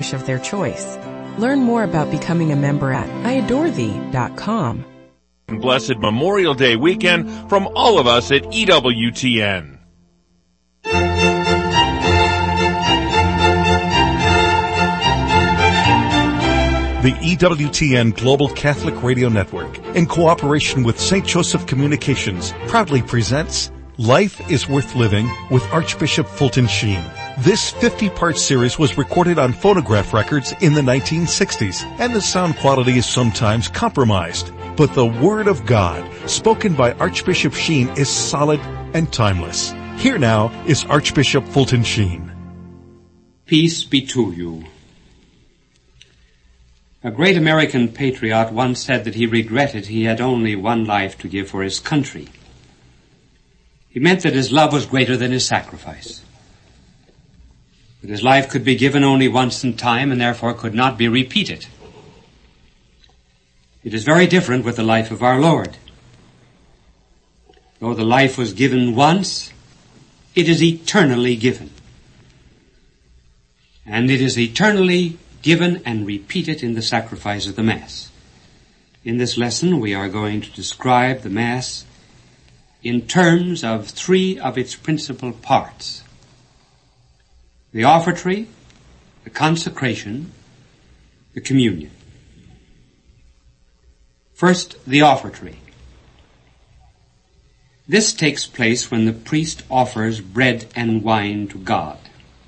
parish of their choice. Learn more about becoming a member at iadorethee.com. Blessed Memorial Day weekend from all of us at EWTN. The EWTN Global Catholic Radio Network, in cooperation with St. Joseph Communications, proudly presents Life is Worth Living with Archbishop Fulton Sheen. This 50-part series was recorded on phonograph records in the 1960s, and the sound quality is sometimes compromised. But the Word of God, spoken by Archbishop Sheen, is solid and timeless. Here now is Archbishop Fulton Sheen. Peace be to you. A great American patriot once said that he regretted he had only one life to give for his country. He meant that his love was greater than his sacrifice. But his life could be given only once in time and therefore could not be repeated. It is very different with the life of our Lord. Though the life was given once, it is eternally given. And it is eternally given and repeated in the sacrifice of the Mass. In this lesson, we are going to describe the Mass in terms of three of its principal parts: the offertory, the consecration, the communion. First, the offertory. This takes place when the priest offers bread and wine to God.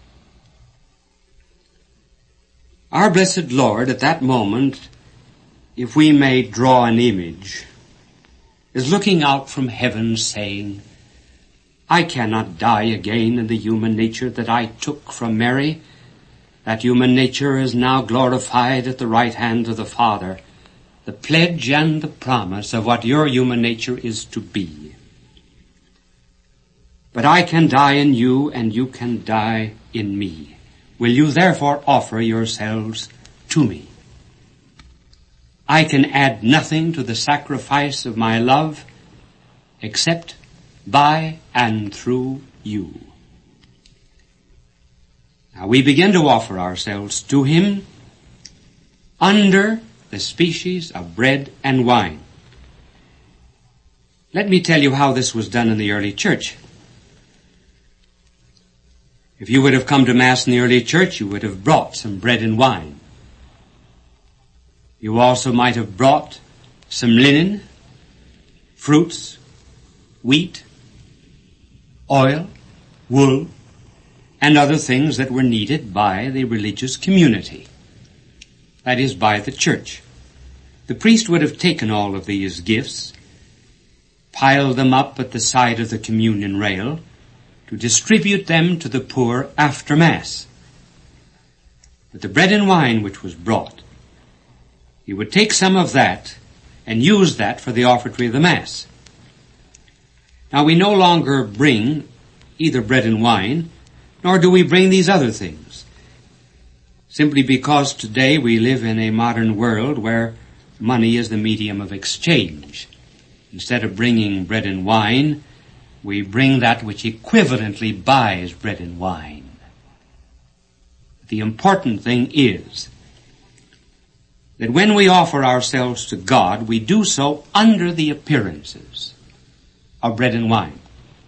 Our blessed Lord, at that moment, if we may draw an image, is looking out from heaven saying, I cannot die again in the human nature that I took from Mary. That human nature is now glorified at the right hand of the Father, the pledge and the promise of what your human nature is to be. But I can die in you, and you can die in me. Will you therefore offer yourselves to me? I can add nothing to the sacrifice of my love except by and through you. Now we begin to offer ourselves to him under the species of bread and wine. Let me tell you how this was done in the early church. If you would have come to Mass in the early church, you would have brought some bread and wine. You also might have brought some linen, fruits, wheat, oil, wool, and other things that were needed by the religious community. That is, by the church. The priest would have taken all of these gifts, piled them up at the side of the communion rail, to distribute them to the poor after Mass. But the bread and wine which was brought, he would take some of that and use that for the offertory of the Mass. Now we no longer bring either bread and wine, nor do we bring these other things, simply because today we live in a modern world where money is the medium of exchange. Instead of bringing bread and wine, we bring that which equivalently buys bread and wine. The important thing is that when we offer ourselves to God, we do so under the appearances of bread and wine.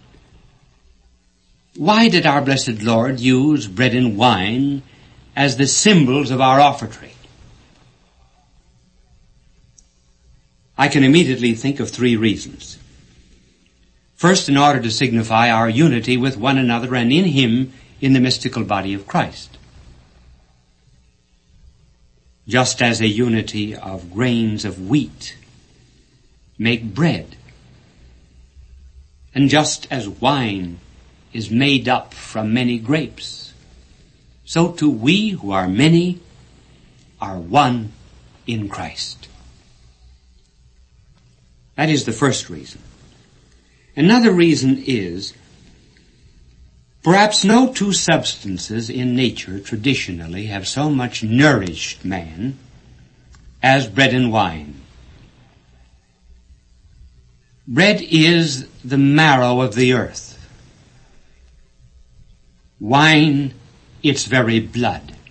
Why did our blessed Lord use bread and wine as the symbols of our offertory? I can immediately think of three reasons. First, in order to signify our unity with one another and in him in the mystical body of Christ. Just as a unity of grains of wheat make bread, and just as wine is made up from many grapes, so too we who are many are one in Christ. That is the first reason. Another reason is, perhaps no two substances in nature traditionally have so much nourished man as bread and wine. Bread is the marrow of the earth. Wine, its very blood.